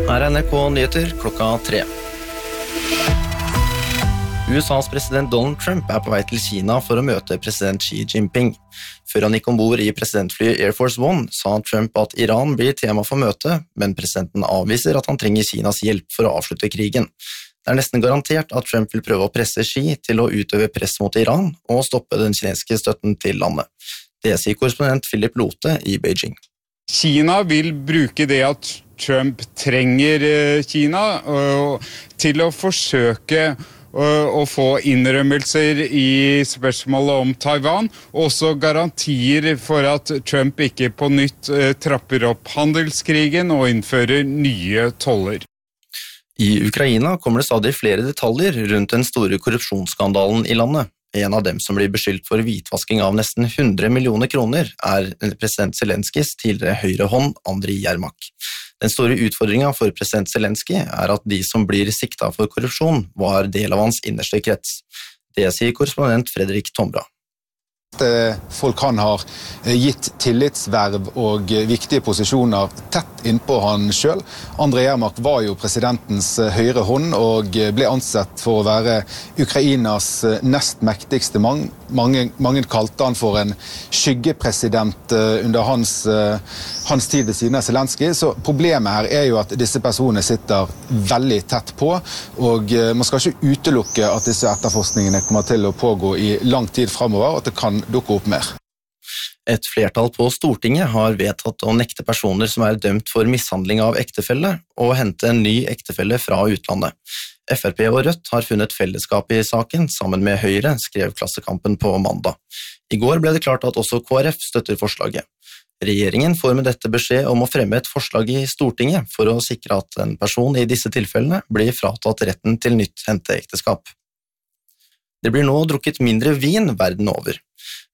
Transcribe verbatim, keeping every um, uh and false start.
Her er N R K Nyheter klokka tre. U S A's president Donald Trump er på vei til Kina for å møte president Xi Jinping. Før han gikk ombord i presidentflyet Air Force One, sa Trump at Iran blir tema for møtet, men presidenten avviser at han trenger Kinas hjelp for å avslutte krigen. Det er nesten garantert at Trump vil prøve å presse Xi til å utøve press mot Iran og stoppe den kinesiske støtten til landet. Det sier korrespondent Philip Lote i Beijing. Kina vil bruke det at Trump trenger Kina til å forsøke å få innrømmelser i spørsmålet om Taiwan, og også garantier for at Trump ikke på nytt trapper opp handelskrigen og innfører nye toller. I Ukraina kommer det stadig flere detaljer rundt den store korrupsjonsskandalen i landet. En av dem som blir beskyldt for hvitvasking av nesten hundre millioner kroner er president Zelenskis tidligere høyre hånd, Andriy Yermak. Den store utfordringen for president Zelensky er at de som blir siktet for korrupsjon var del av hans innerste krets. Det sier korrespondent Fredrik Tombra. Folk han har gitt tillitsverv og viktige posisjoner tett innpå han selv. Andriy Yermak var jo presidentens høyre hånd og ble ansett for å være Ukrainas nest mektigste mann. Mange, mange kalte han for en skyggepresident under hans, hans tid ved siden av Zelensky. Så problemet her er jo at disse personene sitter veldig tett på, og man skal ikke utelukke at disse etterforskningene kommer til å pågå i lang tid fremover, og at det kan dukke opp mer. Et flertall på Stortinget har vedtatt å nekte personer som er dømt for mishandling av ektefelle og hente en ny ektefelle fra utlandet. F R P og Rødt har funnet fellesskap i saken sammen med Høyre, skrev Klassekampen på mandag. I går ble det klart at også K R F støtter forslaget. Regjeringen får med dette beskjed om å fremme et forslag i Stortinget for å sikre at en person i disse tilfellene blir fratatt retten til nytt henteekteskap. Det blir nå drukket mindre vin verden over.